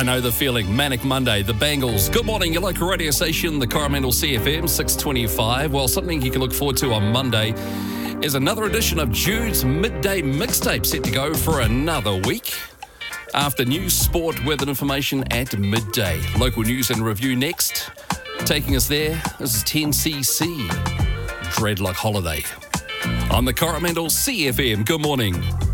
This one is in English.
I know the feeling. Manic Monday, the Bangles. Good morning, your local radio station, the Coromandel CFM 625. Well, something you can look forward to on Monday is another edition of Jude's Midday Mixtape, set to go for another week. After news, sport, weather information at midday. Local news and review next. Taking us there, this is 10cc. Dreadlock Holiday. On the Coromandel CFM. Good morning.